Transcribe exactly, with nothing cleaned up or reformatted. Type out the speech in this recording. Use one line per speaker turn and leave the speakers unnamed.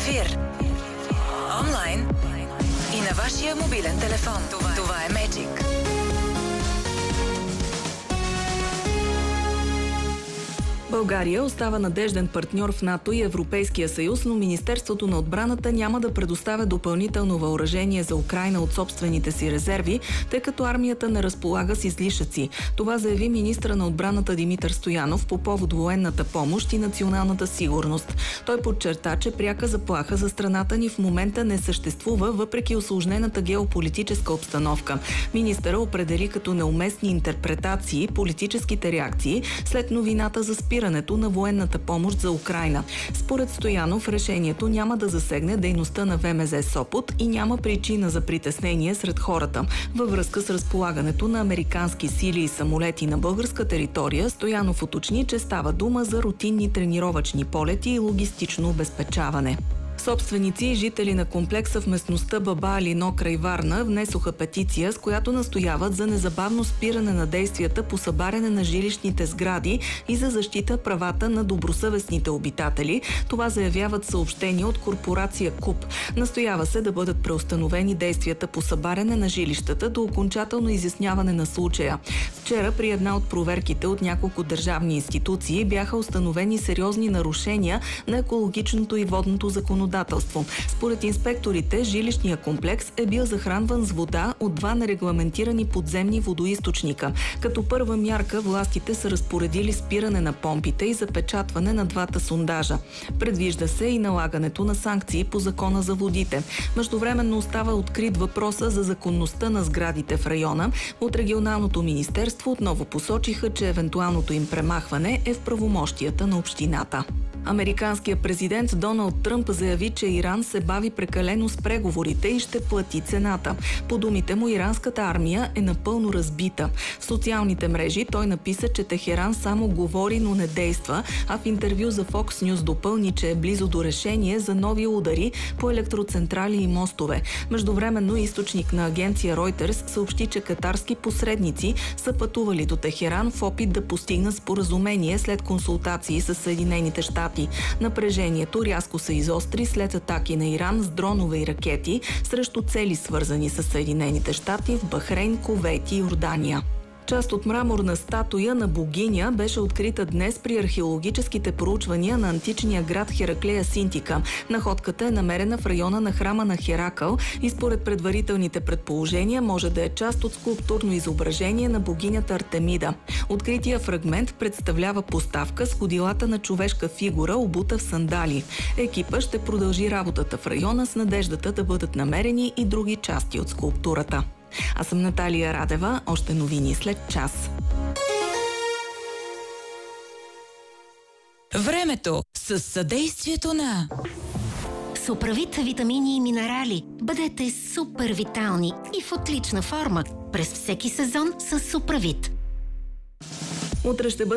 ефир, онлайн и на вашия мобилен телефон. Това, Това е Magic.
България остава надежден партньор в НАТО и Европейския съюз, но Министерството на отбраната няма да предоставя допълнително въоръжение за Украйна от собствените си резерви, тъй като армията не разполага с излишъци. Това заяви министъра на отбраната Димитър Стоянов по повод военната помощ и националната сигурност. Той подчерта, че пряка заплаха за страната ни в момента не съществува, въпреки усложнената геополитическа обстановка. Министъра определи като неуместни интерпретации политическите реакции след новината за спирането на военната помощ за Украйна. Според Стоянов, решението няма да засегне дейността на ВМЗ Сопот и няма причина за притеснение сред хората. Във връзка с разполагането на американски сили и самолети на българска територия, Стоянов уточни, че става дума за рутинни тренировъчни полети и логистично обезпечаване. Собственици и жители на комплекса в местността Баба Алино край Варна внесоха петиция, с която настояват за незабавно спиране на действията по събаряне на жилищните сгради и за защита правата на добросъвестните обитатели. Това заявяват съобщения от корпорация КУП. Настоява се да бъдат преустановени действията по събаряне на жилищата до окончателно изясняване на случая. Вчера при една от проверките от няколко държавни институции бяха установени сериозни нарушения на екологичното и водното законодателство. Според инспекторите, жилищният комплекс е бил захранван с вода от два нерегламентирани подземни водоизточника. Като първа мярка властите са разпоредили спиране на помпите и запечатване на двата сондажа. Предвижда се и налагането на санкции по закона за водите. Междувременно остава открит въпроса за законността на сградите в района. От регионалното министерство отново посочиха, че евентуалното им премахване е в правомощията на общината. Американският президент Доналд Тръмп заяви, че Иран се бави прекалено с преговорите и ще плати цената. По думите му, иранската армия е напълно разбита. В социалните мрежи той написа, че Техеран само говори, но не действа, а в интервю за Fox News допълни, че е близо до решение за нови удари по електроцентрали и мостове. Междувременно източник на агенция Reuters съобщи, че катарски посредници са пътували до Техеран в опит да постигнат споразумение след консултации с Съединените щати. Напрежението рязко се изостри след атаки на Иран с дронове и ракети срещу цели, свързани с Съединените щати в Бахрейн, Кувейт и Йордания. Част от мраморна статуя на богиня беше открита днес при археологическите проучвания на античния град Хераклея Синтика. Находката е намерена в района на храма на Херакъл и според предварителните предположения може да е част от скулптурно изображение на богинята Артемида. Открития фрагмент представлява поставка с ходилата на човешка фигура, обута в сандали. Екипа ще продължи работата в района с надеждата да бъдат намерени и други части от скулптурата. Аз съм Наталия Радева. Още новини след час.
Времето с съдействието на
Суправит витамини и минерали. Бъдете супер витални и в отлична форма през всеки сезон с Суправит.
Утре ще бъде